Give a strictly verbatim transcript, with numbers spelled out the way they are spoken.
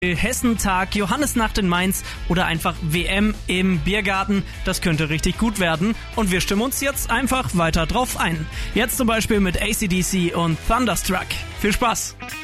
Hessentag, Johannisnacht in Mainz oder einfach W M im Biergarten. Das könnte richtig gut werden und wir stimmen uns jetzt einfach weiter drauf ein. Jetzt zum Beispiel mit A C D C und Thunderstruck. Viel Spaß!